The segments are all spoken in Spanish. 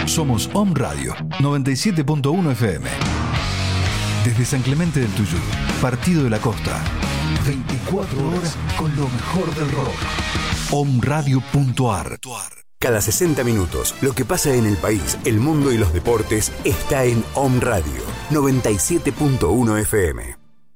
Somos Om Radio 97.1 FM. Desde San Clemente del Tuyú, Partido de la Costa. 24 horas con lo mejor del rock. omradio.ar. Cada 60 minutos, lo que pasa en el país, el mundo y los deportes está en Om Radio 97.1 FM.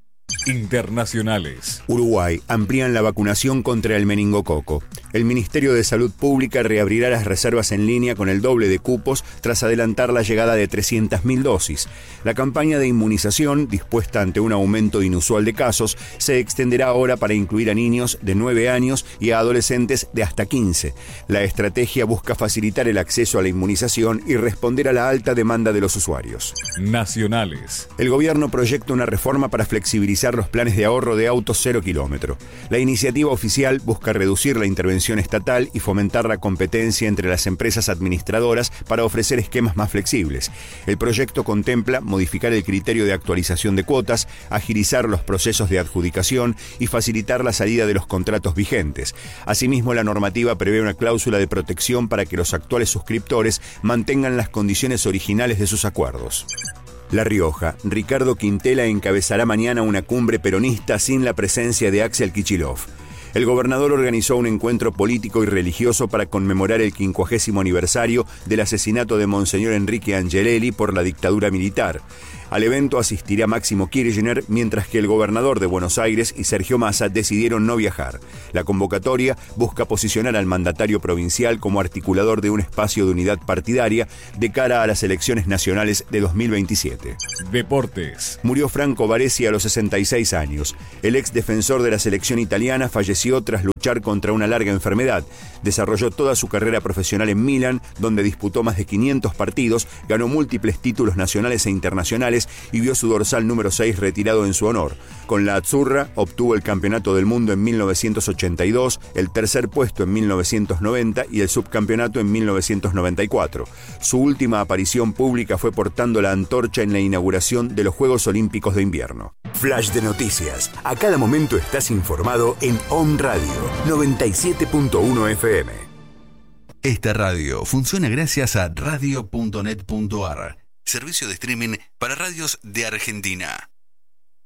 Internacionales. Uruguay amplían la vacunación contra el meningococo. El Ministerio de Salud Pública reabrirá las reservas en línea con el doble de cupos tras adelantar la llegada de 300.000 dosis. La campaña de inmunización, dispuesta ante un aumento inusual de casos, se extenderá ahora para incluir a niños de 9 años y a adolescentes de hasta 15. La estrategia busca facilitar el acceso a la inmunización y responder a la alta demanda de los usuarios. Nacionales. El gobierno proyecta una reforma para flexibilizar los planes de ahorro de autos 0 kilómetro. La iniciativa oficial busca reducir la intervención estatal y fomentar la competencia entre las empresas administradoras para ofrecer esquemas más flexibles. El proyecto contempla modificar el criterio de actualización de cuotas, agilizar los procesos de adjudicación y facilitar la salida de los contratos vigentes. Asimismo, la normativa prevé una cláusula de protección para que los actuales suscriptores mantengan las condiciones originales de sus acuerdos. La Rioja. Ricardo Quintela encabezará mañana una cumbre peronista sin la presencia de Axel Kicillof. El gobernador organizó un encuentro político y religioso para conmemorar el 50º aniversario del asesinato de Monseñor Enrique Angelelli por la dictadura militar. Al evento asistirá Máximo Kirchner, mientras que el gobernador de Buenos Aires y Sergio Massa decidieron no viajar. La convocatoria busca posicionar al mandatario provincial como articulador de un espacio de unidad partidaria de cara a las elecciones nacionales de 2027. Deportes. Murió Franco Baresi a los 66 años. El ex defensor de la selección italiana falleció tras luchar contra una larga enfermedad. Desarrolló toda su carrera profesional en Milán, donde disputó más de 500 partidos, ganó múltiples títulos nacionales e internacionales y vio su dorsal número 6 retirado en su honor. Con la Azzurra obtuvo el campeonato del mundo en 1982, el tercer puesto en 1990 y el subcampeonato en 1994. Su última aparición pública fue portando la antorcha en la inauguración de los Juegos Olímpicos de Invierno. Flash de noticias. A cada momento estás informado en Om Radio 97.1 FM. Esta radio funciona gracias a radio.net.ar, servicio de streaming para radios de Argentina.